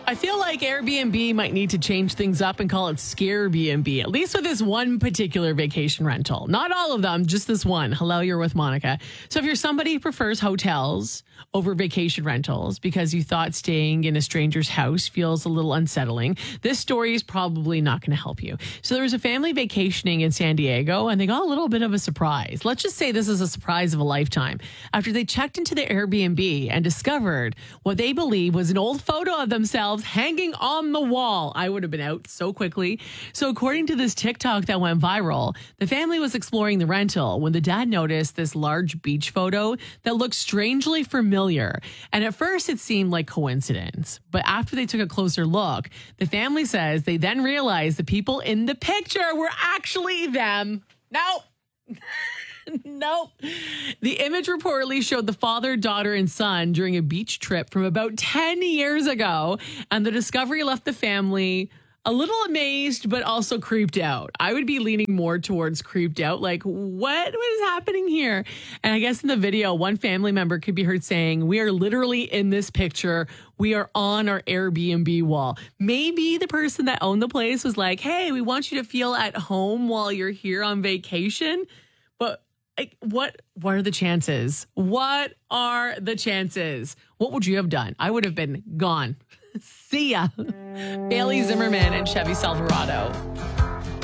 I feel like Airbnb might need to change things up and call it Scarebnb, at least with this one particular vacation rental. Not all of them, just this one. Hello, you're with Monica. So if you're somebody who prefers hotels over vacation rentals because you thought staying in a stranger's house feels a little unsettling, this story is probably not going to help you. So there was a family vacationing in San Diego and they got a little bit of a surprise. Let's just say this is a surprise of a lifetime. After they checked into the Airbnb and discovered what they believe was an old photo of themselves hanging on the wall. I would have been out so quickly. So according to this TikTok that went viral, the family was exploring the rental when the dad noticed this large beach photo that looked strangely familiar. And at first it seemed like coincidence. But after they took a closer look, the family says they then realized the people in the picture were actually them. Nope. Nope. The image reportedly showed the father, daughter, and son during a beach trip from about 10 years ago. And the discovery left the family a little amazed, but also creeped out. I would be leaning more towards creeped out. Like, what is happening here? And I guess in the video, one family member could be heard saying, "We are literally in this picture. We are on our Airbnb wall." Maybe the person that owned the place was like, "Hey, we want you to feel at home while you're here on vacation." But what are the chances? What are the chances? What would you have done? I would have been gone. See ya. Bailey Zimmerman and Chevy Silverado.